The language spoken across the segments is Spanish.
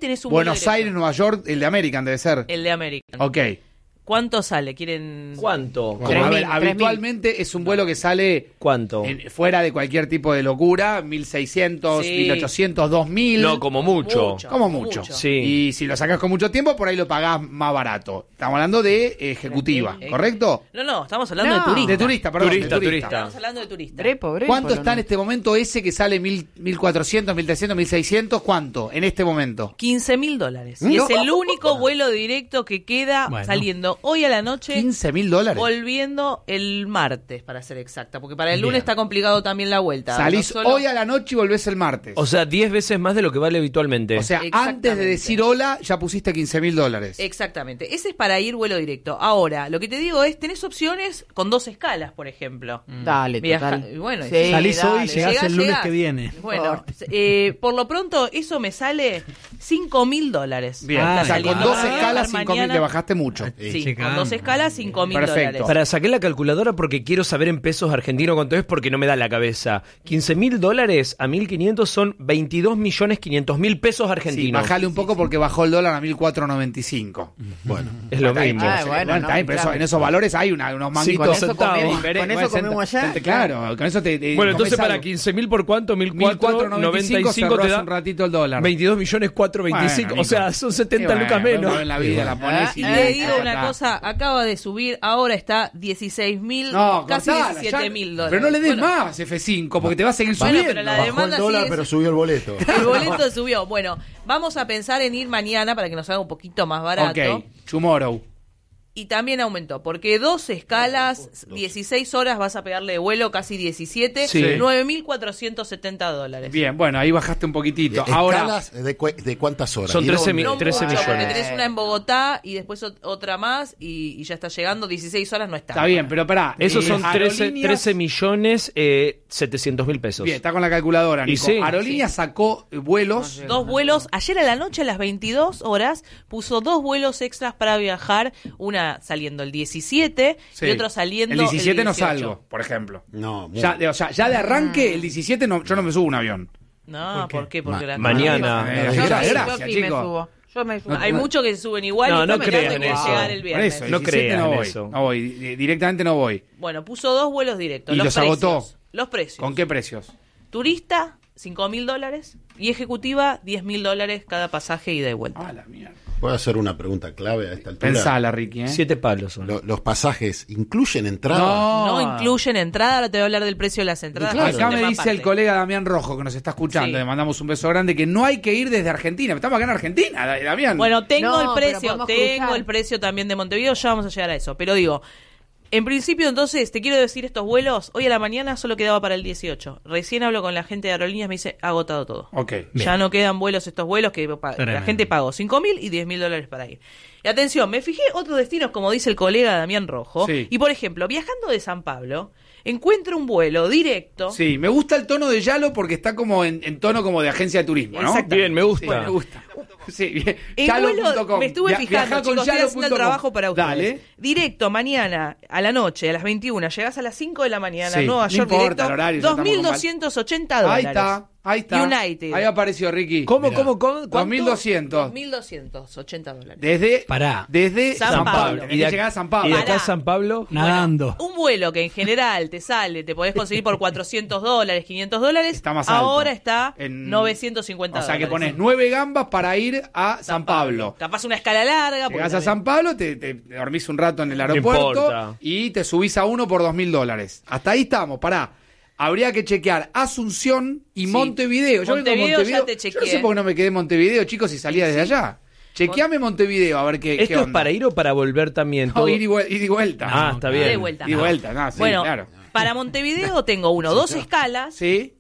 tenés un vuelo Buenos directo. Aires, Nueva York, el de American debe ser. El de American. Ok. ¿Cuánto sale? ¿Quieren...? ¿Cuánto? Como, a ver, habitualmente es un vuelo que sale ¿Cuánto? fuera de cualquier tipo de locura, 1.600, Sí. 1.800, 2.000. No, como mucho. Como mucho. Sí. Y si lo sacás con mucho tiempo, por ahí lo pagás más barato. Estamos hablando de ejecutiva, ¿correcto? No, estamos hablando No. de turista. De turista, perdón. Turista, de turista. Estamos hablando de turista. ¿Cuánto está en este momento ese que sale 1.400, 1.300, 1.600? ¿Cuánto en este momento? $15.000. Y es el único vuelo directo que queda saliendo hoy a la noche. $15.000. Volviendo el martes, para ser exacta. Porque para el lunes Bien. está complicado también la vuelta. Salís No solo- hoy a la noche y volvés el martes. O sea, 10 veces más de lo que vale habitualmente. O sea, Exactamente. antes de decir hola, ya pusiste $15.000. Exactamente. Ese es para ir vuelo directo. Ahora, lo que te digo es, tenés opciones con 2 escalas, por ejemplo. Dale, total. Bueno, Sí, Salís hoy y dale. llegás el lunes llegás. que viene. Bueno, por lo pronto, eso me sale $5.000. Bien, Ah, o sea, con bien. 2 Para escalas, mañana- 5.000, te bajaste mucho. Sí, Chicano. con 2 escalas, $5.000. Perfecto. Para saqué la calculadora porque quiero saber en pesos argentinos cuánto es porque no me da la cabeza. $15.000 a 1.500 son 22.500.000 pesos Sí, argentinos. bajale un poco porque bajó el dólar a 1.495. Bueno, Es lo Está bien, mismo. Ah, bueno, está bien, pero claro. en esos valores hay unos Sí, manguitos. con eso centavos. comemos, diferentes. con eso Bueno, comemos allá. Claro, con eso te Bueno, entonces comés para algo. 15.000 por cuánto, 1.495 cerró te hace da un ratito el dólar. 22.425.000. Bueno, o sea, Nico. son 70 Y lucas bueno, menos. en la vida la ponés Y y le digo listo, una está. cosa, acaba de subir, ahora está 16.000, No, casi cortala, $17.000. Pero no le des Bueno, más F5 porque te va a seguir Bueno, subiendo. pero la bajó el demanda dólar, sigue- pero subió el boleto. El boleto subió. Bueno, vamos a pensar en ir mañana para que nos haga un poquito más barato. Ok, tomorrow. Y también aumentó, porque 2 escalas, 16 horas vas a pegarle de vuelo, casi 17, Sí. $9.470. Bien, bueno, ahí bajaste un poquitito. Ahora, ¿Escalas de cuántas horas? Son ¿Y 13 dónde? mil- No 13 mucho, porque millones. tenés una en Bogotá y después otra más y ya está llegando, 16 horas no está. está bien, pero pará. Esos son 13 Aerolíneas- millones 700.000 pesos. Bien, está con la calculadora, Y Nico. sí. Aerolíneas sacó vuelos. 2 vuelos, ayer a la noche a las 22 horas puso 2 vuelos extras para viajar, una saliendo el 17 Sí. y otro saliendo el 17 no 18. salgo, por ejemplo. No, muy- O sea, ya de arranque, el 17 no, yo no me subo a un avión. No, ¿por qué? Porque la Mañana. Yo Gracias, sí, gracias, yo sí me chicos. subo. Yo me subo. Hay muchos que se suben igual No, y no están mirando crean que eso. llegar el Por viernes. eso, No 17 crean no voy. eso. No voy, directamente no voy. Bueno, puso 2 vuelos directos. ¿Y los precios. agotó? Los precios. ¿Con qué precios? Turista, $5.000 y ejecutiva, $10.000 cada pasaje ida y vuelta. Ah, la mierda. ¿Puedo hacer una pregunta clave a esta altura? Pensala, Ricky, 7 palos son. ¿Los pasajes incluyen entrada? No incluyen entrada, ahora te voy a hablar del precio de las entradas. Claro. que es un Acá me tema dice el aparte. colega Damián Rojo, que nos está escuchando, Sí. le mandamos un beso grande, que no hay que ir desde Argentina. Estamos acá en Argentina, Damián. Bueno, tengo No, el pero precio, podemos tengo cruzar. el precio también de Montevideo, ya vamos a llegar a eso. Pero digo, en principio entonces, te quiero decir estos vuelos, hoy a la mañana solo quedaba para el 18. Recién hablo con la gente de aerolíneas, me dice, agotado todo. Ok. Ya no quedan vuelos estos vuelos que la Tremendo. gente pagó $5.000 y $10.000 para ir. Y atención, me fijé otros destinos, como dice el colega Damián Rojo. Sí. Y por ejemplo, viajando de San Pablo, encuentro un vuelo directo. Sí, me gusta el tono de Yalo porque está como en tono como de agencia de turismo, ¿no? Exacto. Bien, me gusta. Sí, me gusta. Sí, bien. El Yalo.com. vuelo, me estuve fijando, Viajá con chicos, estoy haciendo el Yalo.com. trabajo para ustedes. Dale. Directo, mañana, a la noche, a las 21, llegás a las 5 de la mañana, Sí, Nueva no York importa directo, el horario, ya estamos con $2.280. Ahí está. United. Ahí apareció Ricky. ¿Cómo? Mirá. ¿Cuánto? 2.200. $2.280. Desde San San Pablo. Pablo. Tenés que llegar a San Pablo. Y de acá Pará. a San Pablo. Nadando. Un vuelo que en general te sale, te podés conseguir por $400, $500, Está más alto. ahora está En- $950. O sea que pones 9 gambas para ir a San Pablo. Capaz una escala larga. porque Llegás a también- San Pablo, te dormís un rato en el aeropuerto importa. y te subís a uno por $2.000. Hasta ahí estamos, pará. Habría que chequear Asunción y Sí. Montevideo. Yo vengo a Montevideo ya te Yo no chequeé. sé por qué no me quedé en Montevideo, chicos, y salía desde allá. Chequeame Montevideo, a ver qué ¿Esto es onda. para ir o para volver también? No, Todo- ir y vuelta. Ah, está bien. De vuelta. Y vuelta, no, sí, bueno, claro. para Montevideo tengo dos escalas, ¿Sí?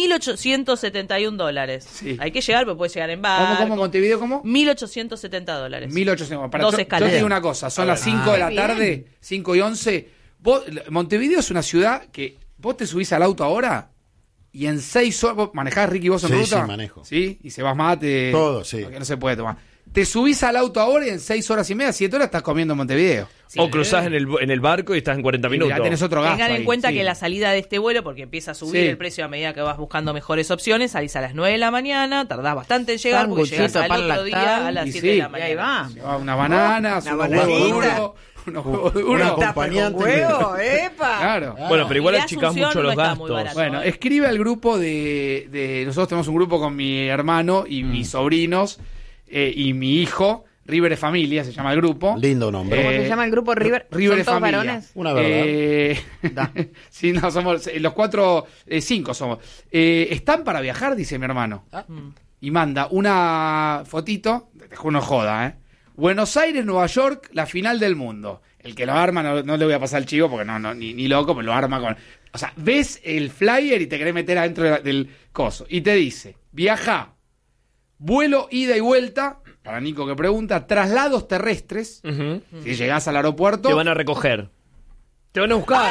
$1.871. Sí. Hay que llegar, pero puede llegar en barco. ¿Cómo Montevideo? ¿Cómo? $1.870. 1800. Para, Dos yo escalas. te digo una cosa, son las 5 de la bien. tarde, 5 y 11. Montevideo es una ciudad que vos te subís al auto ahora y en 6 horas, vos manejás, Ricky, vos en Sí, ruta. sí, manejo. Sí, y se vas mate. Todo, sí. Porque no se puede tomar. Te subís al auto ahora y en 6 horas y media, 7 horas estás comiendo en Montevideo. Sí. O cruzás en el barco y estás en 40 Y minutos. ya tenés otro gasto Tengan en ahí, cuenta sí. que la salida de este vuelo, porque empieza a subir Sí. el precio a medida que vas buscando mejores opciones, salís a las 9 de la mañana, tardás bastante en llegar porque Sanguchito, llegás al pan otro día lactal, a las y 7 sí. de la Y mañana. ahí va. Llevaba unas bananas, Una unos huevos bananita. duros, unos huevos Una duros. acompañante. Con huevo, ¡epa! Claro. Bueno, pero igual Y de achicás Asunción mucho no los está muy gastos. barato. Bueno, escribe al grupo de nosotros tenemos un grupo con mi hermano y mis sobrinos y mi hijo, River de Familia se llama el grupo. Lindo nombre. ¿Cómo se llama el grupo? River. River de ¿Son todos Familia. varones? Una verdad. Sí, no, somos los 4, 5 somos. ¿Están para viajar? Dice mi hermano. Y manda una fotito, te juro no joda, Buenos Aires, Nueva York, la final del mundo. El que lo arma, no le voy a pasar el chivo porque ni loco, pero lo arma con... O sea, ves el flyer y te querés meter adentro del coso. Y te dice, viaja, vuelo ida y vuelta, para Nico que pregunta, traslados terrestres, Ujú. si llegás al aeropuerto... Te van a recoger. Te van a buscar.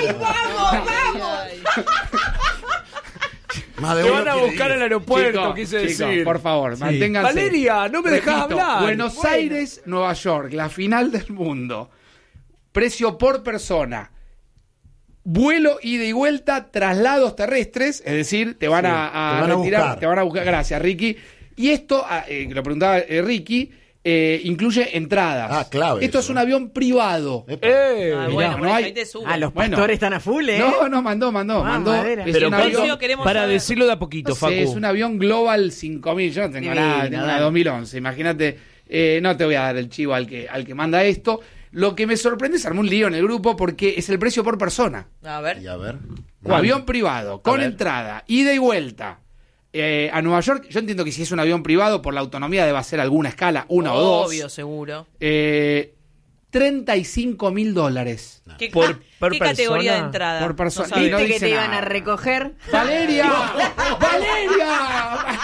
Más de Te uno van a quiere buscar ir. al aeropuerto, Chicos, quise chicos, decir. por favor, manténganse. Valeria, no me dejás Repito, hablar. Buenos Bueno. Aires, Nueva York, la final del mundo. Precio por persona. Vuelo ida y vuelta, traslados terrestres, es decir, te van a te van a retirar, buscar. te van a buscar. Gracias, Ricky. Y esto, lo preguntaba Ricky, incluye entradas. Ah, clave Esto eso, es un avión privado. Epa. Ah, Mirá, bueno, no por eso hay- ahí te suben. Ah, los Bueno. pastores están a full, ¿eh? No, mandó. madera. Es Pero un ¿cuánto? avión, queremos Para saber. decirlo de a poquito, no sé, Facu. es un avión Global 5000. Yo no tengo Divino, nada, tengo una dale. 2011. Imagínate, no te voy a dar el chivo al que manda esto. Lo que me sorprende es armar un lío en el grupo porque es el precio por persona. A ver. Y a ver. Un avión privado, con ver. entrada, ida y vuelta a Nueva York. Yo entiendo que si es un avión privado, por la autonomía debe ser alguna escala, una o dos. Obvio, seguro. $35.000 ¿Qué, Por ¿qué categoría de persona? entrada? por persona. No sabes. Y no ¿Viste que dice te iban nada. a recoger? ¡Valeria!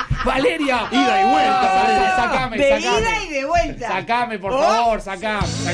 ¡Valeria! Ida y vuelta, Valeria. Sacame, De sacame. ida y de vuelta. Sacame, por favor, sacame.